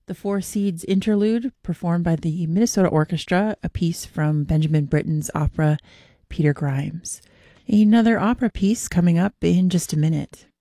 The Four Seeds Interlude, performed by the Minnesota Orchestra, a piece from Benjamin Britten's opera Peter Grimes. Another opera piece coming up in just a minute.